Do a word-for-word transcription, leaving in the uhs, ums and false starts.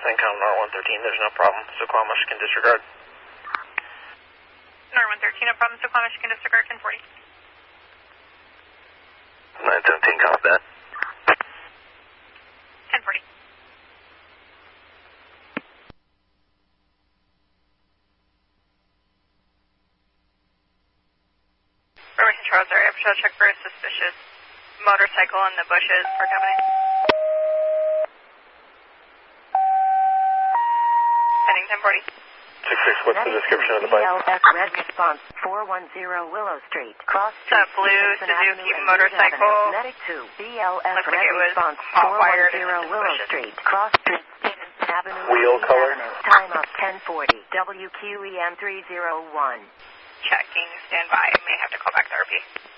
Income N R one thirteen, there's no problem. Suquamish can disregard. N R one thirteen, no problem. Suquamish can disregard. ten forty. nine seventeen, copy that. ten forty. Formation Charles area, patrol check for a suspicious motorcycle in the bushes for company. Heading ten forty. six six, what's the description of the bike? B L S red response, four one zero Willow Street, cross The street, blue Stevenson Suzuki Avenue, motorcycle. Medic two, B L S Looks like red it was response, hot four one wired zero into the Willow bushes. Street, cross street, Stevenson Avenue, Wheel Louise color? Avenue. Time up ten forty, W Q E M three zero one. Checking, stand by. May have to call back to R P.